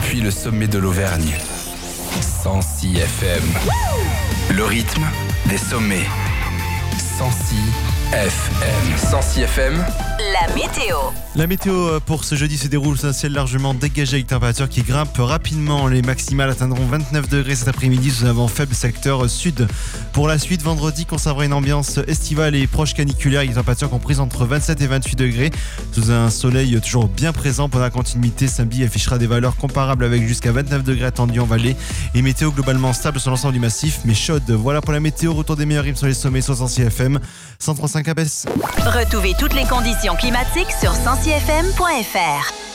depuis le sommet de l'Auvergne. 106 FM. Le rythme des sommets. 106 FM. 106 FM. La météo. La météo pour ce jeudi se déroule sous un ciel largement dégagé avec température qui grimpe rapidement. Les maximales atteindront 29 degrés cet après-midi sous un vent faible secteur sud. Pour la suite, vendredi conservera une ambiance estivale et proche caniculaire avec des températures comprises entre 27 et 28 degrés. Sous un soleil toujours bien présent pendant la continuité, samedi affichera des valeurs comparables avec jusqu'à 29 degrés attendus en vallée. Et météo globalement stable sur l'ensemble du massif mais chaude. Voilà pour la météo. Retour des meilleurs rythmes sur les sommets 106 FM, 135 ABS. Retrouvez toutes les conditions climatiques sur 106fm.fr.